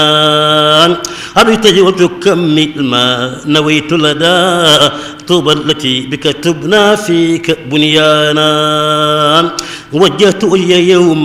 أريد وتكمل ما نويت لدى طوبى التي بك تبنى فيك بنيانا وجهت يوم